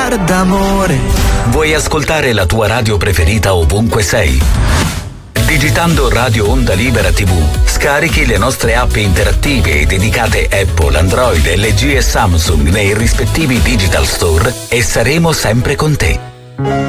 d'amore. Vuoi ascoltare la tua radio preferita ovunque sei? Digitando Radio Onda Libera TV, scarichi le nostre app interattive dedicate Apple, Android, LG e Samsung nei rispettivi digital store e saremo sempre con te.